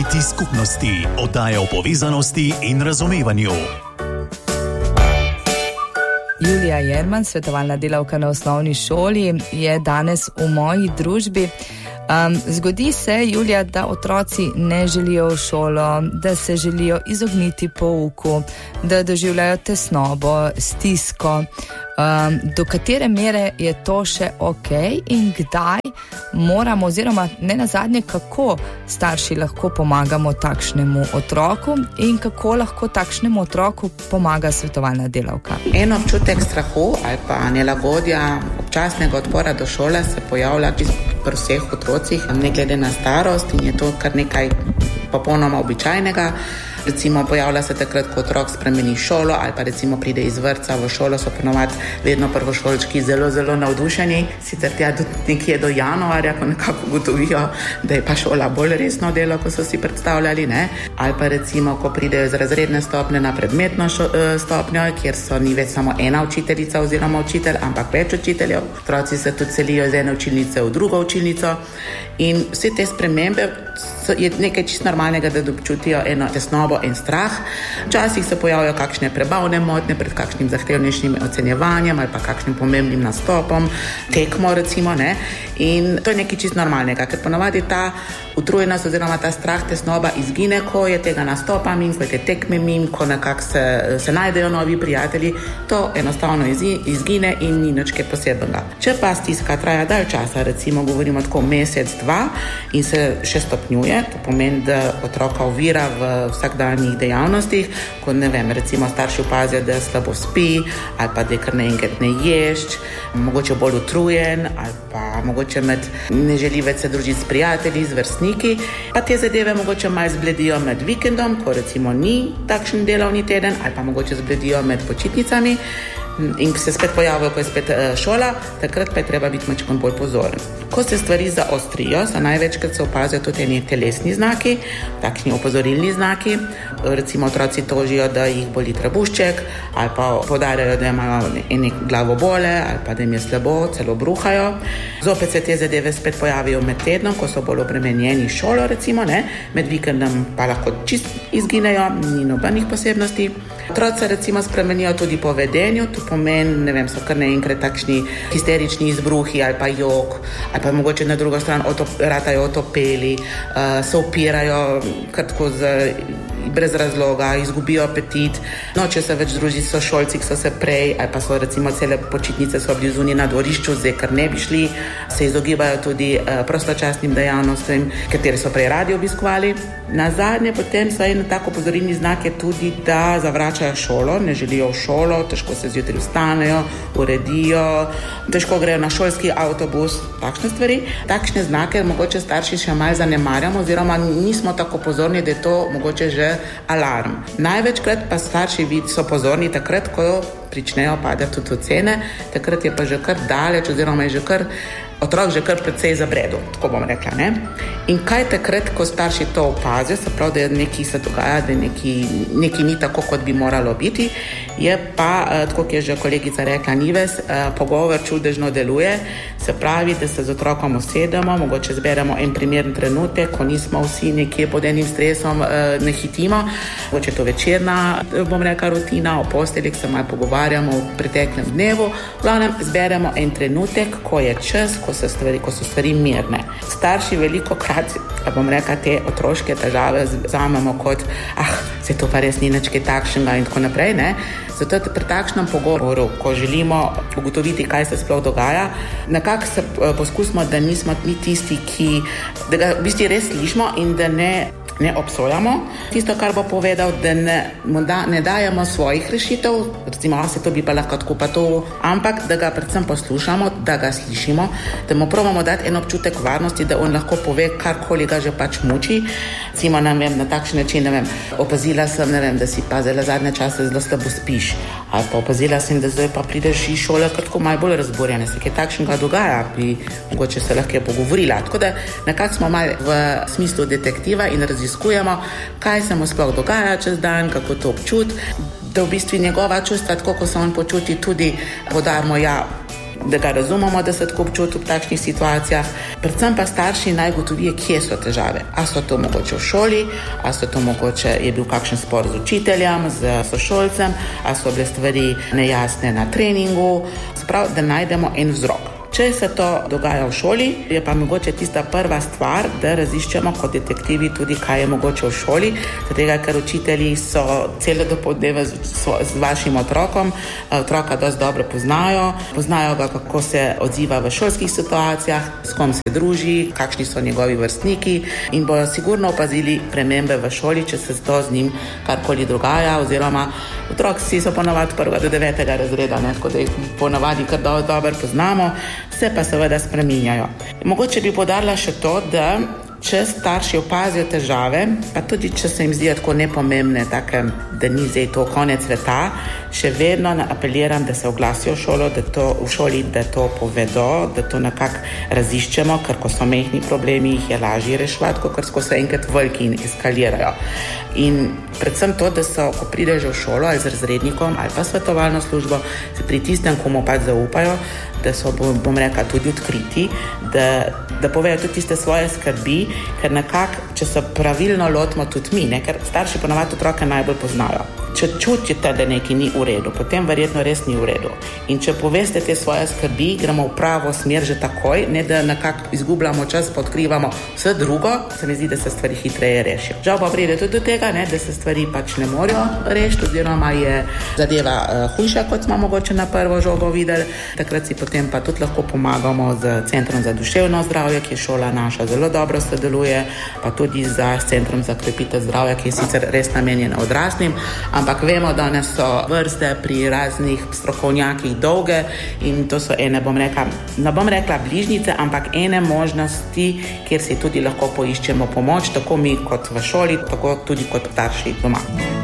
Glasbiti skupnosti, oddaja o povezanosti in razumevanju. Julija Jerman, svetovalna delavka na osnovni šoli, je danes v moji družbi. Zgodi se, Julija, da otroci ne želijo v šolo, da se želijo izogniti pouku, da doživljajo tesnobo, stisko. Do katere mere je to še ok in kdaj moramo, oziroma ne nazadnje, kako starši lahko pomagamo takšnemu otroku in kako lahko takšnemu otroku pomaga svetovalna delavka? En občutek strahu ali pa nelagodja, občasnega odpora do šole se pojavlja pri vseh otrocih, ne glede na starost, in je to kar nekaj popolnoma običajnega. Recimo pojavlja se takrat, ko otrok spremeni šolo ali pa recimo pride iz vrtca v šolo, so ponovadi vedno prvošolčki zelo, zelo navdušeni. Sicer tja nekje do januarja, ko nekako ugotovijo, da je pa šola bolj resno delo, ko so si predstavljali, ne? Ali pa recimo, ko pridejo iz razredne stopnje na predmetno stopnjo, kjer so ni več samo ena učiteljica oziroma učitelj, ampak več učiteljev. Otroci se tudi selijo iz ene učilnice v drugo učilnico in vse te spremembe je nekaj čisto normalnega, da občutijo eno tesnobo in strah. Včasih se pojavijo kakšne prebavne motnje pred kakšnim zahtevnejšim ocenjevanjem ali pa kakšnim pomembnim nastopom, tekmo recimo, ne? In to je nekaj čisto normalnega, ker ponavadi ta utrujenost oziroma ta strah, tesnoba izgine, ko je tega nastopa min, ko je te tekme min, ko nekako se najdejo novi prijatelji, to enostavno izgine in ni nič kaj posebnega. Če pa stiska traja dalj časa, recimo govorimo tako mesec, dva in se še stopnjuje, to pomeni, da otroka ovira v vsakdanjih dejavnostih, ko ne vem, recimo starši opazijo, da slabo spi ali pa da je kar naenkrat ne ješč, mogoče bolj utrujen ali pa mogoče ne želi več se družiti s prijatelji, z vrstniki, pa te zadeve mogoče malo zbledijo med vikendom, ko recimo ni takšen delovni teden, ali pa mogoče zbledijo med počitnicami in se spet pojavijo, ko je spet šola, takrat pa je treba biti malo bolj pozoren. Ko se stvari zaostrijo, se največkrat se opazijo tudi eni telesni znaki, takšni opozorilni znaki. Recimo otroci tožijo, da jih boli trebušček, ali pa poudarjajo, da imajo ene glavobole, ali pa da jim je slabo, celo bruhajo. Zopet se te zadeve spet pojavijo med tednom, ko so bolj obremenjeni šolo, recimo, ne? Med vikendom pa lahko čist izginejo, ni nobenih posebnosti. Otroci recimo spremenijo tudi po vedenju, to pomeni, ne vem, so kar naenkrat takšni histerični izbruhi ali pa jok, ali pa mogoče na drugo stran ratajo otopeli, se upirajo kar tako brez razloga, izgubijo apetit, noče se več družiti s sošolci, ki so se prej, ali pa so recimo cele počitnice so bili zunaj na dvorišču, zdaj kar ne bi šli, se izogibajo tudi prostočasnim dejavnostim, katere so prej radi obiskovali. Nazadnje potem so eno tako opozorilni znak je tudi, da zavračajo šolo, ne želijo v šolo, težko se zjutraj vstanejo, uredijo, težko grejo na šolski avtobus, takšne stvari. Takšne znake mogoče starši še malo zanemarjamo oziroma nismo tako pozorni, da je to mogoče že alarm. Največkrat pa starši so pozorni takrat, ko pričnejo padati tudi ocene, takrat je pa že kar daleč oziroma je že kar otrok že kar precej zabredu, tako bom rekla, ne? In kaj takrat, ko starši to opazijo, se pravi, da nekaj se dogaja, da nekaj ni tako, kot bi moralo biti, je pa, tako kot je že kolegica rekla Nives, pogovor čudežno deluje, se pravi, da se z otrokom usedemo, mogoče zberemo en primeren trenutek, ko nismo vsi nekje pod enim stresom, ne hitimo, mogoče to večerna, bom rekla, rutina, o postelji se malo pogovarjamo v preteklem dnevu, glavnem zberemo en trenutek, ko je čas, ko so stvari mirne. Starši veliko krat, bom rekla, te otroške težave vzamemo kot, se to pa res ni nič kaj takšnega in tako naprej, ne? Zato pri takšnem pogovoru, ko želimo ugotoviti, kaj se sploh dogaja, nekako se poskusimo, da nismo mi tisti, da ga v bistvu res slišimo in da ne obsojamo tisto, kar bo povedal, da ne dajemo svojih rešitev, recimo, se to bi pa lahko tako pa to, ampak da ga predvsem poslušamo, da ga slišimo, da mu probamo dati en občutek varnosti, da on lahko pove, karkoli ga že pač muči. Recimo, ne vem, na takšen način, ne vem, opazila sem, ne vem, da si pa zelo zadnje čase zelo slabo spiš, ali pa opazila sem, da zdaj pa prideš iz šole kratko malo bolj razborjene, se kaj takšnega dogaja, bi mogoče se lahko pogovorila. Tako da nekako smo malo v smislu detektiva in raziskujemo, kaj se mu sploh dogaja čez dan, kako to občuti, da v bistvu njegova čustva, tako ko se on počuti, tudi podarmo, da ga razumemo, da se tako občuti v takšnih situacijah. Predvsem pa starši naj ugotovijo, kje so težave. A so to mogoče v šoli, a so to mogoče je bil kakšen spor z učiteljem, z sošolcem, a so bile stvari nejasne na treningu. Sprav, da najdemo en vzrok. Če se to dogaja v šoli, je pa mogoče tista prva stvar, da raziščemo kot detektivi tudi, kaj je mogoče v šoli, zato ker učitelji so cele dopoldneve z vašim otrokom, otroka dosti dobro poznajo ga, kako se odziva v šolskih situacijah, s kom se druži, kakšni so njegovi vrstniki in bojo sigurno opazili premembe v šoli, če se to z njim karkoli dogaja, oziroma otroci so ponavadi 1. do 9. razreda, tako da jih ponavadi kar dobro poznamo, se pa seveda spreminjajo. Mogoče bi poudarila še to, da če starši opazijo težave, pa tudi če se jim zdijo tako nepomembne, take, da ni zdaj to konec sveta, še vedno apeliram, da se oglasijo v šoli, da to povedo, da to nekako raziščemo, ker ko so majhni problemi, jih je lažje reševati, kot ko so enkrat veliki in eskalirajo. In predvsem to, da so, ko prideš v šolo ali z razrednikom ali pa svetovalno službo, se pri tistem, komu pač zaupajo, da so, bom rekla, tudi odkriti, da povejo tudi tiste svoje skrbi, ker nekako, če se pravilno lotimo tudi mi, ker starši ponavadi otroke najbolj poznajo. Če čutite, da nekaj ni v redu, potem verjetno res ni v redu. In če poveste te svoje skrbi, gremo v pravo smer že takoj, ne da nekako izgubljamo čas, pa odkrivamo vse drugo, se mi zdi, da se stvari hitreje rešijo. Žal pa pride tudi do tega, da se stvari pač ne morejo rešiti, oziroma je zadeva hujša, kot smo mogoče na prvo žogo videli. Takrat si potem pa tudi lahko pomagamo z Centrom za duševno zdravje, ki šola naša zelo dobro sodeluje, pa tudi z Centrom za krepitev zdravja, ki je sicer res namenjen odraslim, ampak vemo, da ne so vrste pri raznih strokovnjakih dolge in to so ene, ne bom rekla bližnjice, ampak ene možnosti, kjer si tudi lahko poiščemo pomoč, tako mi kot v šoli, tako tudi kot starši doma.